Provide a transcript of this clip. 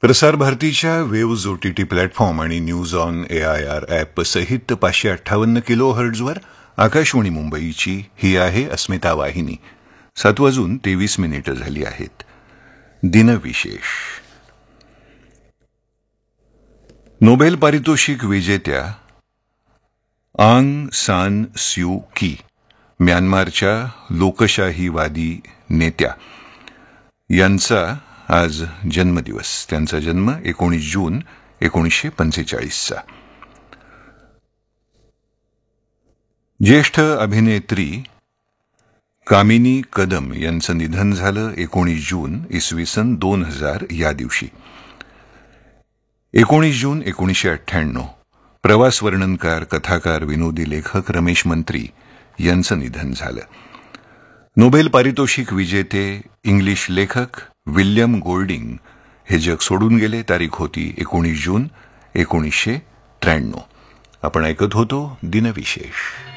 प्रसार भारतीच्या waves OTT platform आणि न्यूज ऑन AIR ॲप सहित 558 किलो हर्ट्झवर आकाशवाणी मुंबईची ही आहे अस्मिता वाहिनी. 7:23 झाली आहेत. दिनविशेष. नोबेल पारितोषिक विजेत्या आंग सान स्यू की, म्यानमारच्या लोकशाहीवादी नेत्या, यांचा आज जन्मदिवस. त्यांचा जन्म 19 जून 1945. ज्येष्ठ अभिनेत्री कामिनी कदम यांचं निधन झालं 19 जून इसवी 2000 या दिवशी. 19 जून 1998 प्रवास वर्णनकार, कथाकार, विनोदी लेखक रमेश मंत्री यांचं निधन झालं. नोबेल पारितोषिक विजेते इंग्लिश लेखक विल्यम गोल्डिंग हे जग सोडून गेले. तारीख होती 19 जून 1993. आपण ऐकत होतो दिनविशेष.